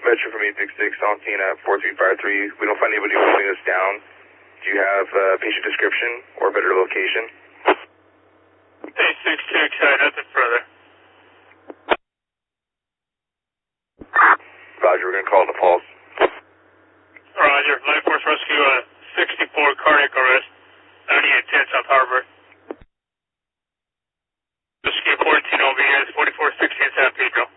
Metro from 866, on scene at 4353. We don't find anybody holding us down. Do you have a patient description or a better location? 862, nothing further. Roger, we're going to call the pulse. Roger, Life Force Rescue 64 cardiac arrest, 9810 South Harbor. Rescue 14 OBS 4416 San Pedro.